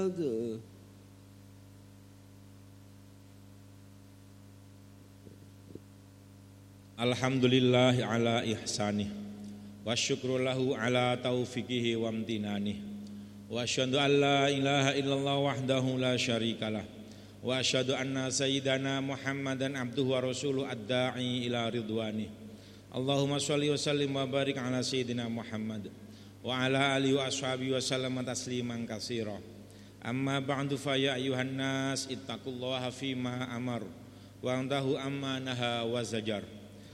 Alhamdulillah ala ihsanih wa syukru lahu ala taufiqihi wa amtinanih wa asyhadu an la ilaha illallah wahdahu la syarikalah wa asyhadu anna sayyidana Muhammadan abduhu wa rasuluhu ad-da'i ila ridwanih. Allahumma shalli wa sallim wa barik ala sayyidina Muhammad wa ala alihi wa ashabihi wa sallama tasliman katsira. Amma ba'du fa ya ayuhan nas ittaqullaha fima amar wa antahu amma naha wa zajar.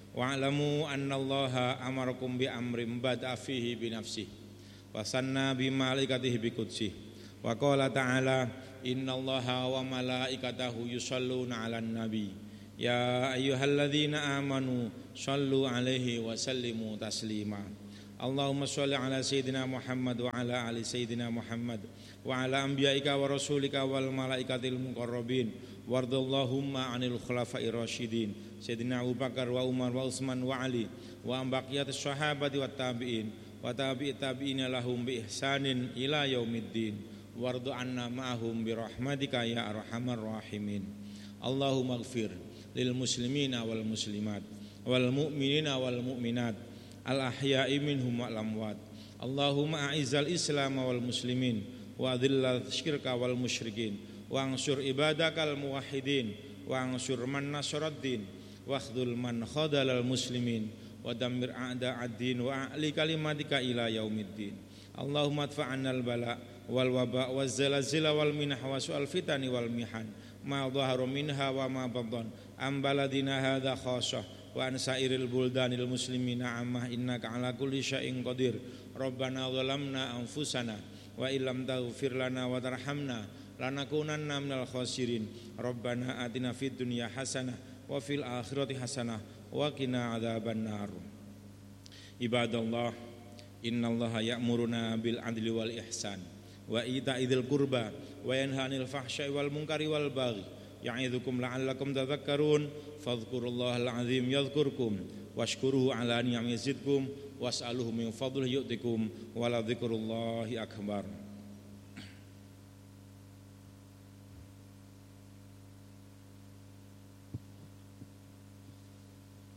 Wa'lamu annallaha amarakum bi amrin bada'a fihi bi nafsihi wa sanna bi malaikatihi bi qudsih wa qala ta'ala innallaha wa malaikatahu yusholluna 'alan nabi ya ayyuhalladzina amanu shallu 'alaihi wa sallimu taslima. Allahumma shalli 'ala sayyidina Muhammad wa 'ala ali sayyidina Muhammad wa 'ala anbiya'ika wa rasulika wal malaikatil muqarrabin wardallahumma 'anil khulafa'ir rasyidin Sayyidina Abu Bakar wa Umar wa Utsman wa Ali wa ambaqiyatus sahabati wat tabi'in wa tabi'it tabi'ina lahum bi ihsanin ila yaumiddin wardu anna ma'ahum bi rahmatika ya arhamar rahimin. Allahumma ighfir lil muslimina wal muslimat wal mu'minina wal mu'minat al ahya'i minhum wal amwat. Allahumma a'izzal islam wal muslimin wa adhillal syirka wal musyrikin wa ansur ibadakal muwahhidin wa ansur man nasaraddin wakhdul man khadalal muslimin wa dammir a'da'ad-din wa a'li kalimatika ila yaumiddin. Allahumma adfa'annal bala wal waba waz zalazila wal minah wa su'al fitani wal mihan ma dhahara minha wa ma batan am baladina hadza khassah wa an sairil buldanil muslimina ammah innaka ala kulli syai'in qadir. Rabbana zalamna anfusana wa illam taghfir lana wa tarhamna lanakunanna minal khasirin. Rabbana atina fid dunya hasanah wa fil akhirati hasanah wa qina adzabannar. Ibadallah, innallaha ya'muruna bil adli wal ihsan wa ita'idil qurba wa yanha 'anil fahsya'i wal munkari wal baghi ya'idzukum la'allakum tadhakkarun. Fadhkurullahal 'azim yadhkurkum washkuruhu 'ala ni'amihi yazidkum was'aluhu min fadlihi yu'tikum wa la dzikrullahi akbar.